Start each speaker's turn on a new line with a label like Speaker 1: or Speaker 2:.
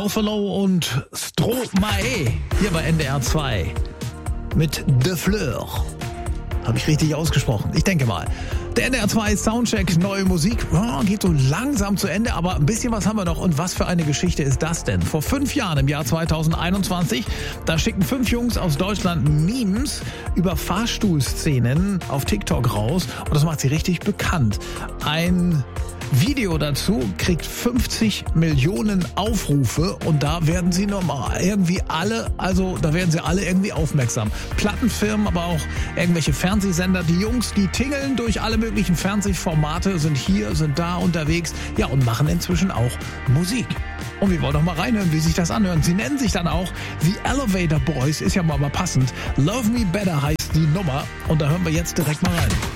Speaker 1: Buffalo und Stromae hier bei NDR 2 mit De Fleur. Habe ich richtig ausgesprochen? Ich denke mal. Der NDR 2 Soundcheck, neue Musik, geht so langsam zu Ende, aber ein bisschen was haben wir noch. Und was für eine Geschichte ist das denn? Vor 5 Jahren, im Jahr 2021, da schicken 5 Jungs aus Deutschland Memes über Fahrstuhlszenen auf TikTok raus. Und das macht sie richtig bekannt. Ein Video dazu kriegt 50 Millionen Aufrufe und da werden sie normal irgendwie alle, also da werden sie alle irgendwie aufmerksam. Plattenfirmen, aber auch irgendwelche Fernsehsender. Die Jungs, die tingeln durch alle möglichen Fernsehformate, sind hier, sind da unterwegs, ja, und machen inzwischen auch Musik. Und wir wollen doch mal reinhören, wie sich das anhört. Sie nennen sich dann auch The Elevator Boys, ist ja mal passend. Love Me Better heißt die Nummer und da hören wir jetzt direkt mal rein.